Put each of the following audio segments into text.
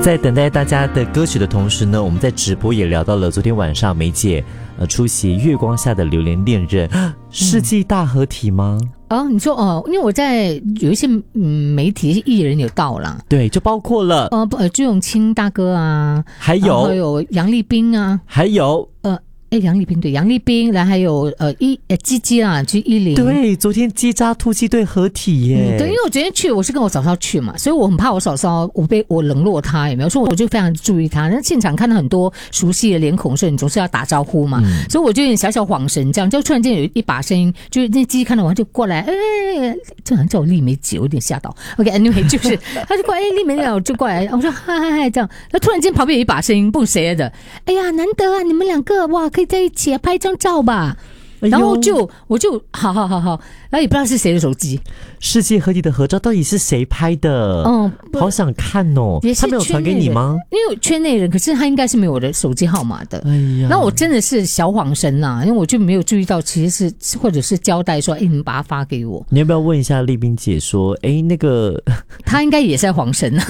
在等待大家的歌曲的同时呢，我们在直播也聊到了昨天晚上梅姐出席月光下的榴莲恋人世纪大合体吗？ 你说因为我在有一些媒体艺人有到了， 对，就包括了朱永清大哥啊， 还有杨丽冰啊， 还有杨丽冰对，杨丽冰，然后还有鸡鸡啊，就10， 对，昨天鸡渣突击队合体耶， 对，因为我昨天去，我是跟我嫂嫂去嘛，所以我很怕我嫂嫂我冷落她，有没有？所以我就非常注意她。那现场看到很多熟悉的脸孔，所以你总是要打招呼嘛，所以我就有点小小恍神，这样就突然间有一把声音，就是那鸡看到我就过来，这好像叫我丽梅姐，我有点吓到。OK，anyway， 就是他就过来，丽梅姐我就过来，我说嗨这样，那突然间旁边有一把声音，不知谁来的，哎呀，难得啊，你们两个哇，可以在一起拍一张照吧。然后我就好，然后也不知道是谁的手机， 世纪合体的合照到底是谁拍的？好想看哦。他没有传给你吗？ 因为圈内人，可是他应该是没有我的手机号码的。哎呀，那我真的是小恍神啦，因为我就没有注意到，其实是或者是交代说，你们把它发给我。 你要不要问一下丽冰姐说，那个他应该也在恍神啊。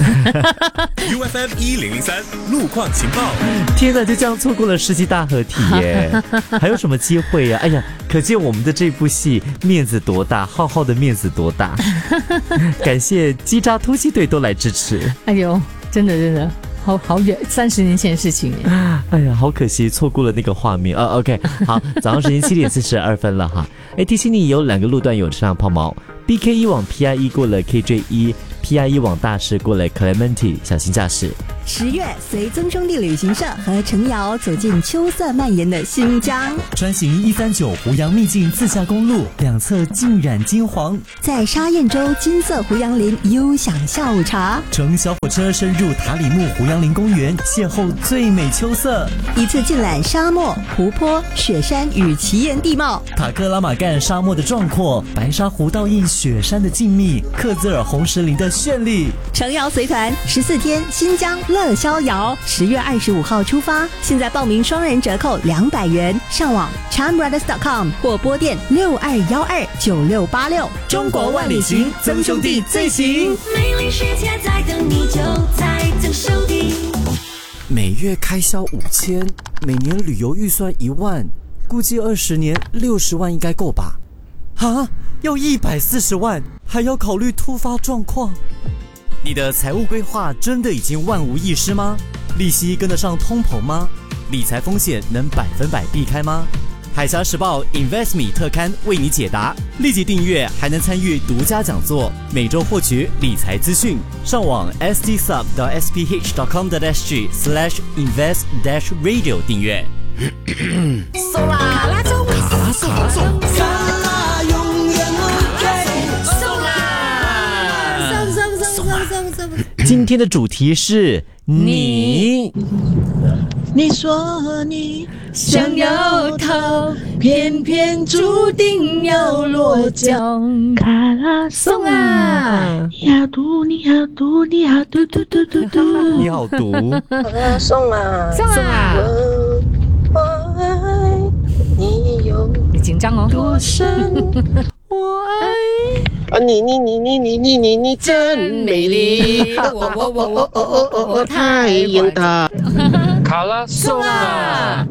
UFM 1003路况情报。 天哪，就这样错过了世纪大合体耶！还有什么机会呀？哎呀，可见我们的这部戏面子多大，浩浩的面子多大。感谢鸡渣突击队都来支持。 哎呦，真的好远，30年前的事情耶。 哎呀，好可惜错过了那个画面。OK， 好，早上时间7点42分了哈。提醒你有2个路段有车辆抛锚 ，BK1 往 PI1 过了 KJ1。PI1 往大师过了 Clementi， 小心驾驶。 10月，随曾兄弟旅行社和陈瑶走进秋色蔓延的新疆， 专行139湖阳秘境自驾公路，两侧浸染金黄， 在沙堰洲金色湖杨林悠享下午茶， 乘小火车深入塔里木湖杨林公园，邂逅最美秋色， 一次尽览沙漠、湖泊、雪山与奇岩地貌， 塔克拉玛干沙漠的壮阔，白沙湖倒映雪山的静谧，克孜尔红石林的绚丽。 程瑶随团14天新疆乐逍遥，10月25号出发，现在报名双人折扣200元，上网 charmbrothers.com 或拨电62129686。 中国万里行，曾兄弟最行。 美丽世界在等你，就在曾兄弟。 每月开销5000，每年旅游预算1万，估计20年60万应该够吧？要140万，还要考虑突发状况。你的财务规划真的已经万无一失吗？利息跟得上通膨吗？理财风险能100%避开吗？海峡时报 InvestMe 特刊为你解答，立即订阅还能参与独家讲座，每周获取理财资讯。上网 stsub.sph.com.sg/invest-radio 订阅。 送啦，拉走卡拉送卡拉永远 OK， 送啦，送。 今天的主题是你说你想要逃，偏偏注定要落脚。卡拉颂啊，你好毒，你好毒，你好毒毒毒毒毒， 你好毒。 卡拉颂啊， 送啊！ 我爱你有你紧张哦。 多深？我爱你真美丽，我太勇敢。 卡拉颂啊！